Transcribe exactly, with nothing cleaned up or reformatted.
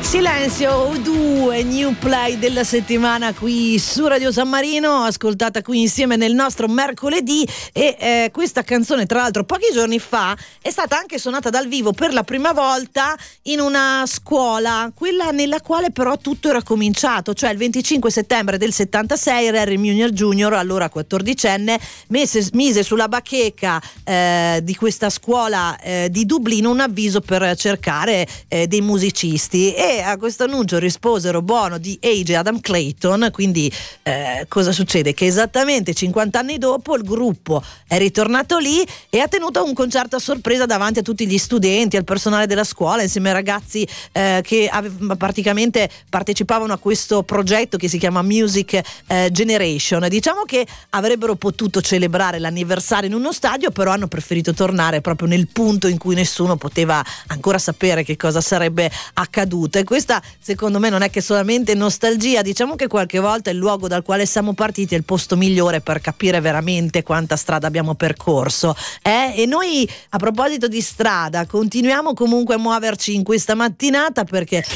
Silenzio due new play della settimana qui su Radio San Marino, ascoltata qui insieme nel nostro mercoledì. E eh, questa canzone, tra l'altro, pochi giorni fa è stata anche suonata dal vivo per la prima volta in una scuola, quella nella quale però tutto era cominciato, cioè il venticinque settembre del settantasei Larry Munir Junior, allora quattordicenne, mise, mise sulla bacheca eh, di questa scuola eh, di Dublino un avviso per cercare eh, dei musicisti, e a questo annuncio risposero Bono, di Age e Adam Clayton. Quindi eh, cosa succede? Che esattamente cinquanta anni dopo il gruppo è ritornato lì e ha tenuto un concerto a sorpresa davanti a tutti gli studenti, al personale della scuola, insieme ai ragazzi eh, che ave- praticamente partecipavano a questo progetto che si chiama Music eh, Generation. Diciamo che avrebbero potuto celebrare l'anniversario in uno stadio, però hanno preferito tornare proprio nel punto in cui nessuno poteva ancora sapere che cosa sarebbe accaduto. E questa, secondo me, non è che solamente nostalgia, diciamo che qualche volta il luogo dal quale siamo partiti è il posto migliore per capire veramente quanta strada abbiamo percorso, eh? E noi, a proposito di strada, continuiamo comunque a muoverci in questa mattinata, perché